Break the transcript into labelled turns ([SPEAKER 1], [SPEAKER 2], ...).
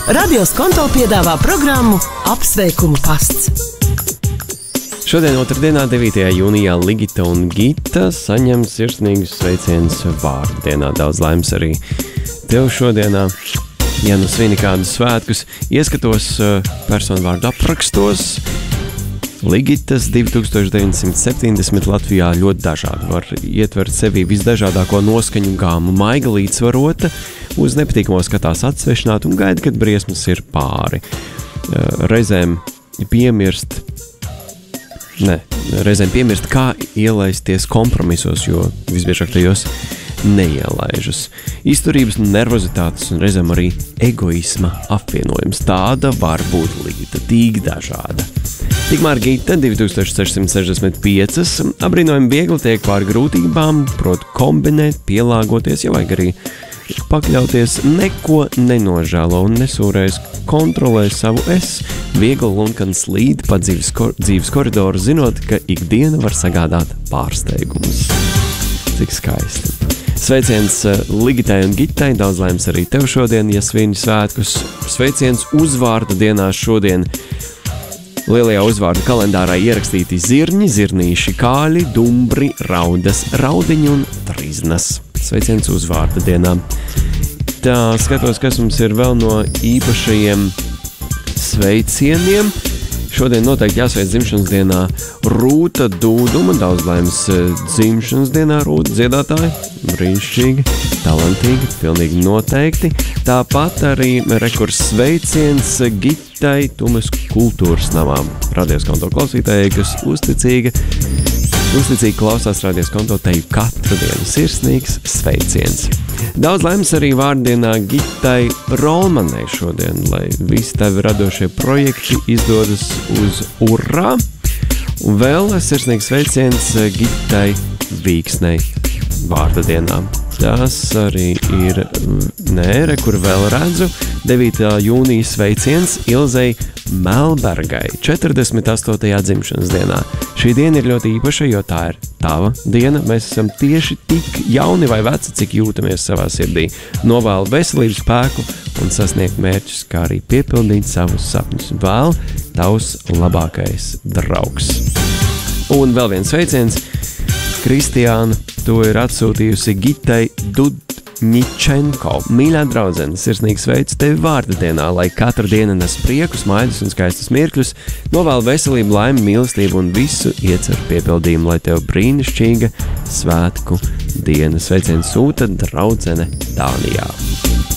[SPEAKER 1] Radio Skonto piedāvā programmu Apsveikumu pasts.
[SPEAKER 2] Šodien otrdienā, 9. jūnijā, Ligita un Gita saņem sirsnīgus sveicienus vārdu dienā. Daudz laimes arī tev šodienā. Ja nu svini kādus svētkus, ieskatos personu vārdu aprakstos. Ligitas 2970 Latvijā ļoti dažādi. Var ietvert sevī visdažādāko noskaņu gāmu, maiga līdzsvarota, uz nepatīkamo skatās atsvešināt un gaida, kad briesmas ir pāri. Reizēm piemirst, kā ielaisties kompromisos, jo visbiežāk tajos neielaižas. Izturības, nervozitātes un reizēm arī egoisma apvienojums. Tāda var būt Ligita, tik dažāda. Tikmēr Gita 2665 apbrīnojami viegli tiek pāri grūtībām, prot kombinēt, pielāgoties, ja vajag arī pakļauties, neko nenožēlo un nesūrēs, kontrolē savu es, viegli lunkan slīd pa dzīves koridoru, zinot, ka ikdiena var sagādāt pārsteigumus. Cik skaisti. Sveiciens Ligitai un Gitai, daudz laimes arī tev šodien, ja svini svētkus. Sveiciens uzvārdu dienā šodien. Lielajā uzvārdu kalendārā ierakstīti zirņi, zirnīši, kāļi, dumbri, raudas, raudiņi un triznas. Sveiciens uzvārdu dienā. Tā, skatos, kas mums ir vēl no īpašajiem sveicieniem. Šodien noteikti jāsveic dzimšanas dienā Rūta Dūduma, daudz laimes dzimšanas dienā Rūta dziedātāji, brīnišķīgi, talantīgi, pilnīgi noteikti. Tāpat arī rekurs sveiciens Gitai Tumes kultūras namām. Radio Skonto klausītājai, kas uzticīgi klausās Radio Skonto teju katru dienu. Sirsnīgs sveiciens. Daudz laimes arī vārdienā Gitai Rolmanai šodien, lai visi tavi radošie projekti izdodas uz urā. Un vēl sirsnīgs sveiciens Gitai Vīksnei vārda dienā. Tas arī ir, kur vēl redzu, 9. jūnijas sveiciens Ilzei Melbergai, 48. dzimšanas dienā. Šī diena ir ļoti īpaša, jo tā ir tava diena. Mēs esam tieši tik jauni vai veci, cik jūtamies savā sirdī. Novēlu veselības spēku un sasniegt mērķus, kā arī piepildīt savus sapņus. Vēl tavs labākais draugs. Un vēl viens sveiciens. Kristiāna to ir atsūtījusi Gitai Dudņičenko. Mīļā draudzene, sirsnīgi sveicu tevi vārda dienā, lai katra diena nes priekus, maidus un skaistus mirkļus, novēlu veselību, laimi, mīlestību un visu ieceru piepildījumu, lai tev brīnišķīga svētku diena. Sveiciens sūta draudzene Dānijā.